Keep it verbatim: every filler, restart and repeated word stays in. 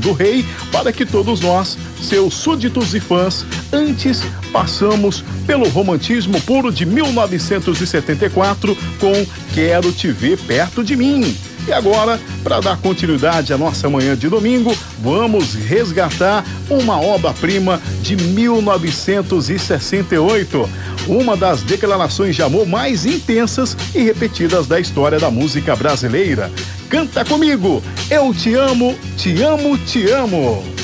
do Rei, para que todos nós, seus súditos e fãs, antes passamos pelo romantismo puro de mil novecentos e setenta e quatro com Quero Te Ver Perto de Mim. E agora, para dar continuidade à nossa manhã de domingo, vamos resgatar uma obra-prima de mil novecentos e sessenta e oito, uma das declarações de amor mais intensas e repetidas da história da música brasileira. Canta comigo, Eu Te Amo, Te Amo, Te Amo.